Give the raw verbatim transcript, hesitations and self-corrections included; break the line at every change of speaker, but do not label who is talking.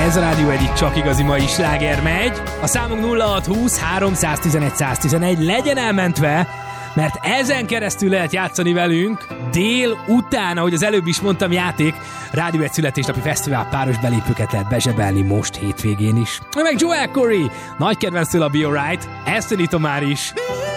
Ez a Rádió egyik csak igazi mai sláger megy. A számunk nulla hat húsz háromszáztizenegy száztizenegy, legyen elmentve, mert ezen keresztül lehet játszani velünk dél után, ahogy az előbb is mondtam, játék. Rádió egy születésnapi fesztivál páros belépőket lehet bezsebelni most hétvégén is. Meg Joel Corey, nagy kedvenctől a Be Alright, ezt tanítom már is.